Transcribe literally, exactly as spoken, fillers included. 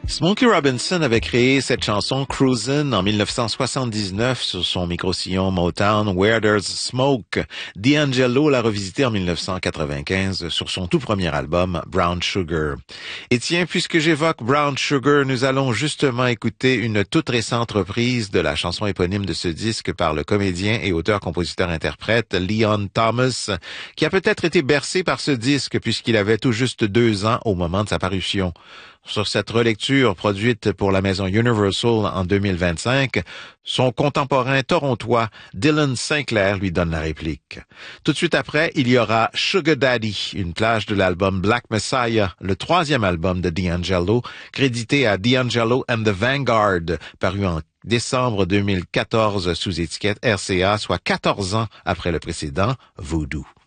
Smokey Robinson avait créé cette chanson Cruisin' en dix-neuf cent soixante-dix-neuf sur son micro-sillon Motown Where There's Smoke. D'Angelo l'a revisité en dix-neuf cent quatre-vingt-quinze sur son tout premier album Brown Sugar. Et tiens, puisque j'évoque Brown Sugar, nous allons justement écouter une toute récente reprise de la chanson éponyme de ce disque par le comédien et auteur-compositeur-interprète Leon Thomas, qui a peut-être été bercé par ce disque puisqu'il avait tout juste deux ans au moment de sa parution. Sur cette relecture produite pour la maison Universal en deux mille vingt-cinq, son contemporain torontois Dylan Sinclair lui donne la réplique. Tout de suite après, il y aura Sugar Daddy, une plage de l'album Black Messiah, le troisième album de D'Angelo, crédité à D'Angelo and the Vanguard, paru en décembre deux mille quatorze sous étiquette R C A, soit quatorze ans après le précédent, Voodoo.